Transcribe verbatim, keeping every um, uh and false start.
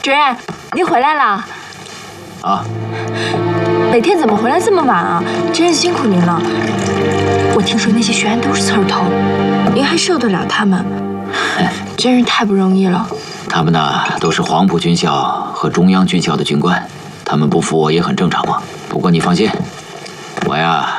主任，你回来了。 啊。 每天怎么回来这么晚啊？真是辛苦您了。我听说那些学员都是刺儿头，您还受得了他们？真是太不容易了。 他们呢，都是黄埔军校和中央军校的军官，他们不服我也很正常嘛。不过你放心，我呀